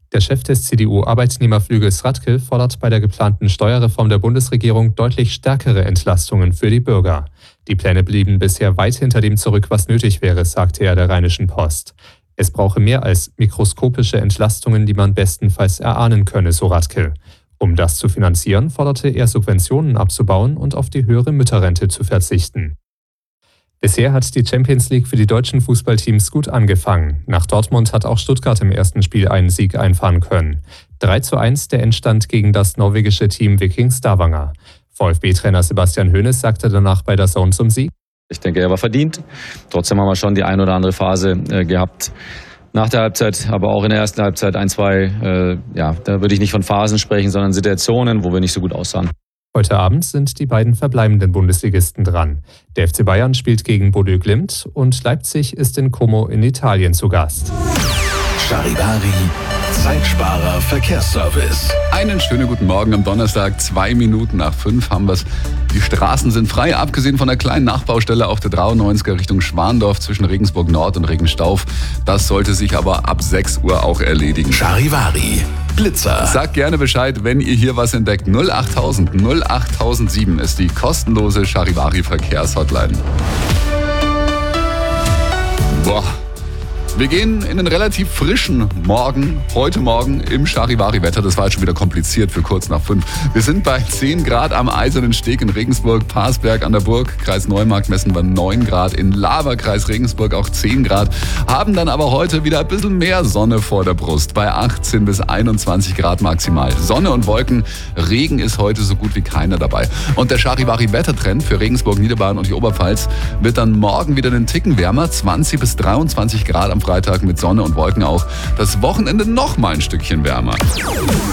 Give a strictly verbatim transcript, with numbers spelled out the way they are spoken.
Der Chef des C D U-Arbeitnehmerflügels Radke fordert bei der geplanten Steuerreform der Bundesregierung deutlich stärkere Entlastungen für die Bürger. Die Pläne blieben bisher weit hinter dem zurück, was nötig wäre, sagte er der Rheinischen Post. Es brauche mehr als mikroskopische Entlastungen, die man bestenfalls erahnen könne, so Radke. Um das zu finanzieren, forderte er, Subventionen abzubauen und auf die höhere Mütterrente zu verzichten. Bisher hat die Champions League für die deutschen Fußballteams gut angefangen. Nach Dortmund hat auch Stuttgart im ersten Spiel einen Sieg einfahren können. drei zu eins der Endstand gegen das norwegische Team Viking Stavanger. VfB-Trainer Sebastian Hoeneß sagte danach bei der D A Z N zum Sieg: Ich denke, er war verdient. Trotzdem haben wir schon die ein oder andere Phase äh, gehabt nach der Halbzeit, aber auch in der ersten Halbzeit ein, zwei, äh, ja, da würde ich nicht von Phasen sprechen, sondern Situationen, wo wir nicht so gut aussahen. Heute Abend sind die beiden verbleibenden Bundesligisten dran. Der F C Bayern spielt gegen Bodø Glimt und Leipzig ist in Como in Italien zu Gast. Charivari, Zeitsparer Verkehrsservice. Einen schönen guten Morgen am Donnerstag, zwei Minuten nach fünf haben wir es. Die Straßen sind frei, abgesehen von der kleinen Nachbaustelle auf der dreiundneunziger Richtung Schwandorf zwischen Regensburg Nord und Regenstauf. Das sollte sich aber ab sechs Uhr auch erledigen. Charivari, Blitzer. Sagt gerne Bescheid, wenn ihr hier was entdeckt. null achttausend null achttausendsieben ist die kostenlose Charivari Verkehrshotline. Boah. Wir gehen in einen relativ frischen Morgen, heute Morgen im Charivari-Wetter. Das war jetzt schon wieder kompliziert für kurz nach fünf. Wir sind bei zehn Grad am Eisernen Steg in Regensburg, Parsberg an der Burg, Kreis Neumarkt messen wir neun Grad, in Laver, Kreis Regensburg auch zehn Grad, haben dann aber heute wieder ein bisschen mehr Sonne vor der Brust, bei achtzehn bis einundzwanzig Grad maximal. Sonne und Wolken, Regen ist heute so gut wie keiner dabei. Und der Charivari-Wettertrend für Regensburg, Niederbayern und die Oberpfalz wird dann morgen wieder einen Ticken wärmer, zwanzig bis dreiundzwanzig Grad am Freitag mit Sonne und Wolken auch. Das Wochenende noch mal ein Stückchen wärmer.